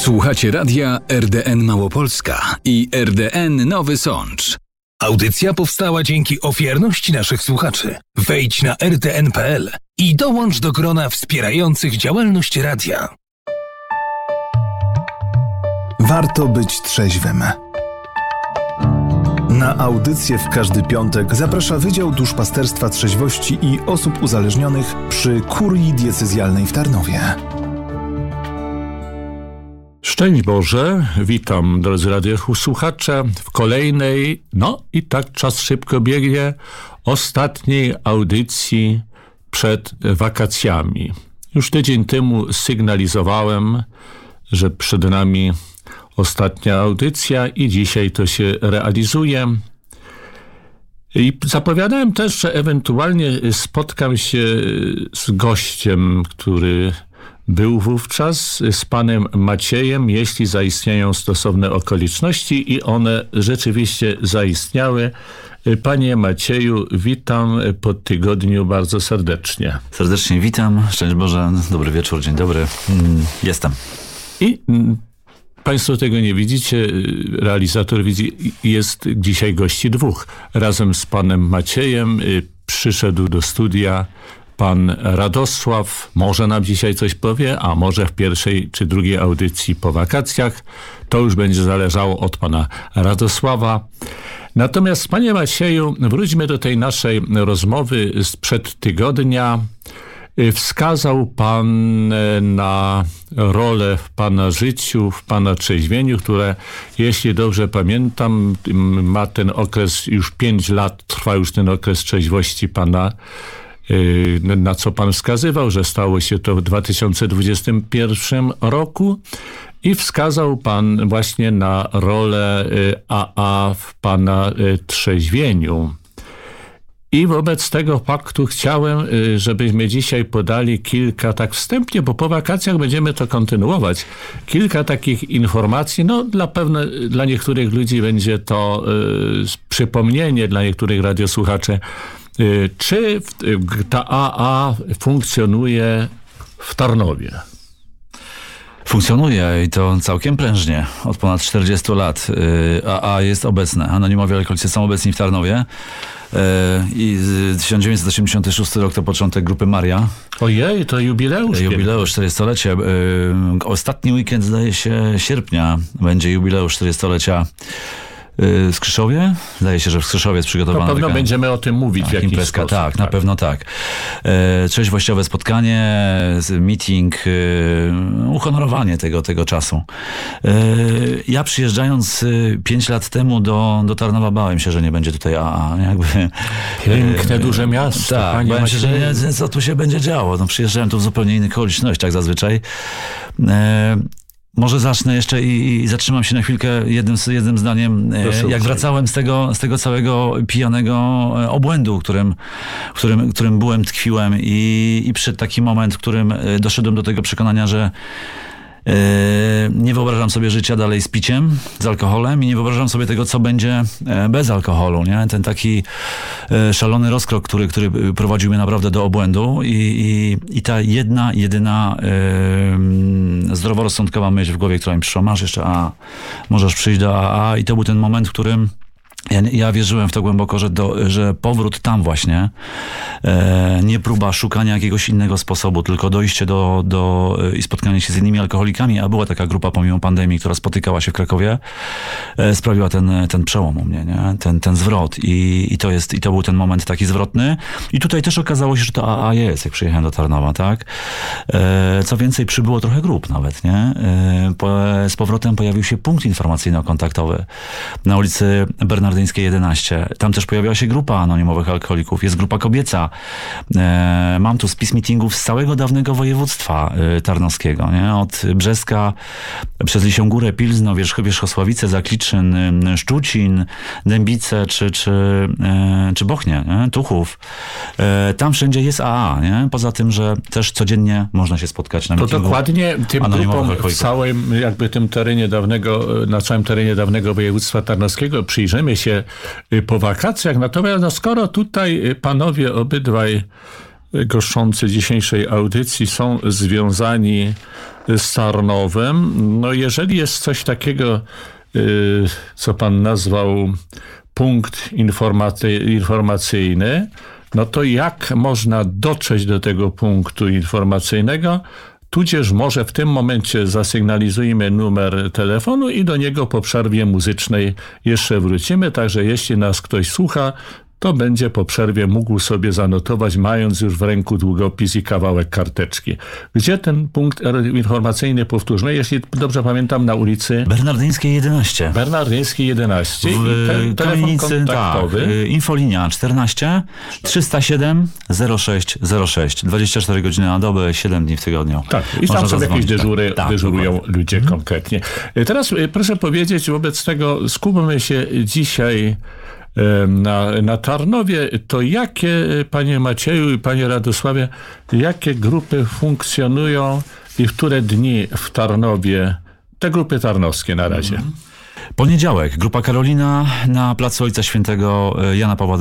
Słuchacie radia RDN Małopolska i RDN Nowy Sącz. Audycja powstała dzięki ofiarności naszych słuchaczy. Wejdź na rtn.pl i dołącz do grona wspierających działalność radia. Warto być trzeźwym. Na audycję w każdy piątek zaprasza Wydział Duszpasterstwa Trzeźwości i Osób Uzależnionych przy Kurii Diecezjalnej w Tarnowie. Szczęść Boże, witam drodzy radiosłuchacze w kolejnej, i tak czas szybko biegnie, ostatniej audycji przed wakacjami. Już tydzień temu sygnalizowałem, że przed nami ostatnia audycja i dzisiaj to się realizuje. I zapowiadałem też, że ewentualnie spotkam się z gościem, który był wówczas, z panem Maciejem, jeśli zaistnieją stosowne okoliczności i one rzeczywiście zaistniały. Panie Macieju, witam po tygodniu bardzo serdecznie. Serdecznie witam, szczęść Boże, dobry wieczór, dzień dobry, jestem. I państwo tego nie widzicie, realizator widzi, jest dzisiaj gości dwóch. Razem z panem Maciejem przyszedł do studia pan Radosław. Może nam dzisiaj coś powie, a może w pierwszej czy drugiej audycji po wakacjach. To już będzie zależało od pana Radosława. Natomiast, panie Macieju, wróćmy do tej naszej rozmowy sprzed tygodnia. Wskazał pan na rolę w pana życiu, w pana trzeźwieniu, które, jeśli dobrze pamiętam, ma ten okres już 5 lat, trwa już ten okres trzeźwości pana, na co pan wskazywał, że stało się to w 2021 roku i wskazał pan właśnie na rolę AA w pana trzeźwieniu. I wobec tego faktu chciałem, żebyśmy dzisiaj podali kilka, tak wstępnie, bo po wakacjach będziemy to kontynuować, kilka takich informacji. Dla niektórych ludzi będzie to przypomnienie, dla niektórych radiosłuchaczy. Czy ta AA funkcjonuje w Tarnowie? Funkcjonuje i to całkiem prężnie. Od ponad 40 lat AA jest obecne. Anonimowi alkoholicy są obecni w Tarnowie. I 1986 rok to początek grupy Maria. Ojej, to jubileusz. Jubileusz 40-lecie. Ostatni weekend, zdaje się, sierpnia będzie jubileusz 40-lecia w Skrzyszowie? Zdaje się, że w Skrzyszowie jest przygotowana. Na pewno będziemy o tym mówić w jakiś imprezka, sposób. Tak, na pewno tak. Trzeźwościowe spotkanie, meeting, uhonorowanie tego czasu. Ja przyjeżdżając 5 lat temu do Tarnowa bałem się, że nie będzie tutaj AA. Piękne, duże miasto. Tak, bałem się, że co tu się będzie działo. Przyjeżdżałem tu w zupełnie innych okolicznościach zazwyczaj. Może zacznę jeszcze i zatrzymam się na chwilkę jednym zdaniem. Jak wracałem z tego całego pijanego obłędu, którym byłem, tkwiłem i przyszedł taki moment, w którym doszedłem do tego przekonania, że nie wyobrażam sobie życia dalej z piciem, z alkoholem i nie wyobrażam sobie tego, co będzie bez alkoholu, nie? Ten taki szalony rozkrok, który prowadził mnie naprawdę do obłędu i ta jedyna zdroworozsądkowa myśl w głowie, która mi przyszła, masz jeszcze AA, możesz przyjść do AA i to był ten moment, w którym ja wierzyłem w to głęboko, że powrót tam właśnie, nie próba szukania jakiegoś innego sposobu, tylko dojście i spotkanie się z innymi alkoholikami, a była taka grupa pomimo pandemii, która spotykała się w Krakowie, sprawiła ten przełom u mnie, nie? Ten zwrot i to był ten moment taki zwrotny i tutaj też okazało się, że to AA jest, jak przyjechałem do Tarnowa, tak? Co więcej, przybyło trochę grup nawet, nie? Z powrotem pojawił się punkt informacyjno-kontaktowy na ulicy Bernardyńskiej 11. Tam też pojawiła się grupa anonimowych alkoholików. Jest grupa kobieca. Mam tu spis meetingów z całego dawnego województwa tarnowskiego. Nie? Od Brzeska przez Lisią Górę, Pilzno, Wierzchosławice, Zakliczyn, Szczucin, Dębice czy Bochnie, nie? Tuchów. Tam wszędzie jest AA. Nie? Poza tym, że też codziennie można się spotkać na meetingu. To dokładnie tym grupom na całym terenie dawnego województwa tarnowskiego przyjrzymy się po wakacjach. Natomiast skoro tutaj panowie obydwaj goszczący dzisiejszej audycji są związani z Tarnowem. No jeżeli jest coś takiego, co pan nazwał punkt informacyjny, no to jak można dotrzeć do tego punktu informacyjnego, tudzież może w tym momencie zasygnalizujemy numer telefonu i do niego po przerwie muzycznej jeszcze wrócimy, także jeśli nas ktoś słucha, to będzie po przerwie mógł sobie zanotować, mając już w ręku długopis i kawałek karteczki. Gdzie ten punkt informacyjny powtórzmy? Jeśli dobrze pamiętam, na ulicy Bernardyńskiej 11. Bernardyńskiej 11. W Kamienicy, tak. Infolinia 14 307 0606. 24 godziny na dobę, 7 dni w tygodniu. Tak, i tam są jakieś dyżury, tak, dyżurują dokładnie. ludzie konkretnie. Teraz proszę powiedzieć, wobec tego skupmy się dzisiaj na Tarnowie, to jakie, panie Macieju i panie Radosławie, jakie grupy funkcjonują i w które dni w Tarnowie, te grupy tarnowskie na razie? Poniedziałek, grupa Karolina na placu Ojca Świętego Jana Pawła